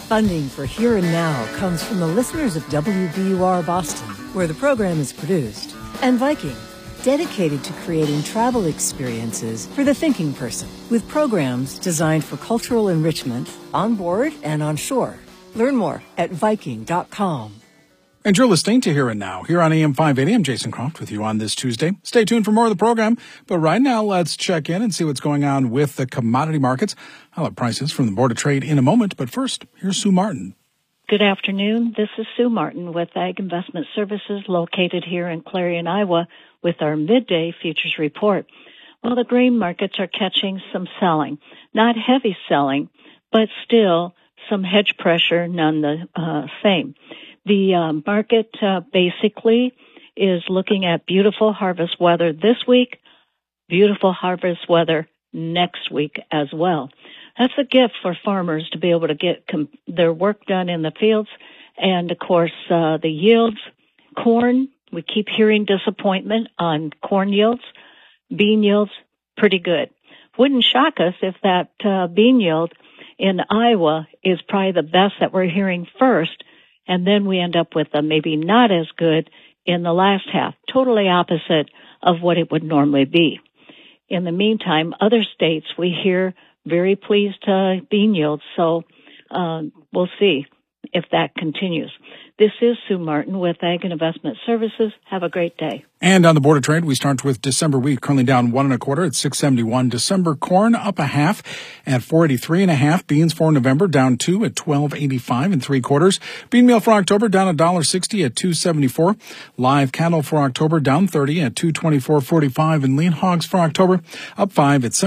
Funding for Here and Now comes from the listeners of WBUR Boston, where the program is produced, and Viking, dedicated to creating travel experiences for the thinking person, with programs designed for cultural enrichment on board and on shore. Learn more at Viking.com. And you're listening to Here and Now, here on AM 580. I'm Jason Croft with you on this Tuesday. Stay tuned for more of the program. But right now, let's check in and see what's going on with the commodity markets. I'll have prices from the Board of Trade in a moment. But first, here's Sue Martin. Good afternoon. This is Sue Martin with Ag Investment Services located here in Clarion, Iowa, with our midday futures report. Well, the grain markets are catching some selling. Not heavy selling, but still some hedge pressure none the same. The market basically is looking at beautiful harvest weather this week, beautiful harvest weather next week as well. That's a gift for farmers to be able to get their work done in the fields. And, of course, the yields, corn, we keep hearing disappointment on corn yields. Bean yields, pretty good. Wouldn't shock us if that bean yield in Iowa is probably the best that we're hearing first, and then we end up with a maybe not as good in the last half, totally opposite of what it would normally be. In the meantime, other states, we hear very pleased bean yields, so we'll see if that continues. This is Sue Martin with Ag and Investment Services. Have a great day. And on the Board of Trade, we start with December wheat, currently down 1 1/4 at 6.71. December corn up 0.5 at 4.83 1/2. Beans for November down 2 at 12.85 3/4. Bean meal for October down $1.60 at 2.74. Live cattle for October down 30 at 224.45, and lean hogs for October up 5 at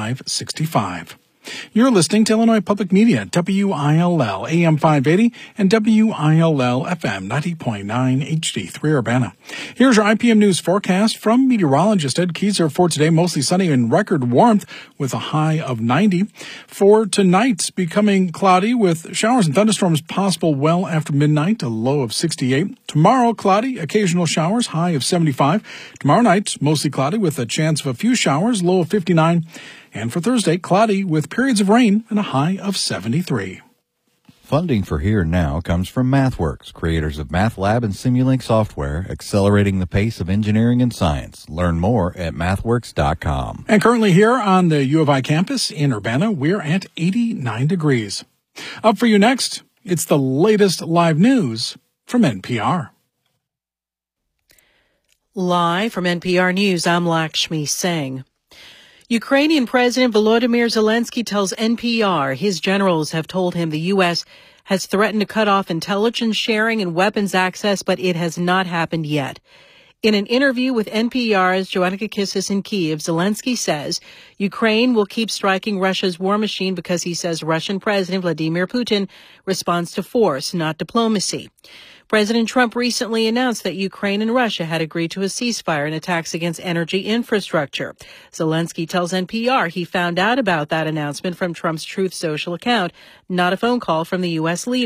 75.65. You're listening to Illinois Public Media, WILL AM 580 and WILL FM 90.9 HD3 Urbana. Here's your IPM News forecast from meteorologist Ed Keyser for today. Mostly sunny and record warmth with a high of 90. For tonight, becoming cloudy with showers and thunderstorms possible well after midnight, a low of 68. Tomorrow, cloudy, occasional showers, high of 75. Tomorrow night, mostly cloudy with a chance of a few showers, low of 59. And for Thursday, cloudy with periods of rain and a high of 73. Funding for Here and Now comes from MathWorks, creators of MathLab and Simulink software, accelerating the pace of engineering and science. Learn more at mathworks.com. And currently here on the U of I campus in Urbana, we're at 89 degrees. Up for you next, it's the latest live news from NPR. Live from NPR News, I'm Lakshmi Singh. Ukrainian President Volodymyr Zelensky tells NPR his generals have told him the U.S. has threatened to cut off intelligence sharing and weapons access, but it has not happened yet. In an interview with NPR's Joanna Kakissis in Kyiv, Zelensky says Ukraine will keep striking Russia's war machine because he says Russian President Vladimir Putin responds to force, not diplomacy. President Trump recently announced that Ukraine and Russia had agreed to a ceasefire in attacks against energy infrastructure. Zelensky tells NPR he found out about that announcement from Trump's Truth Social account, not a phone call from the U.S. leader.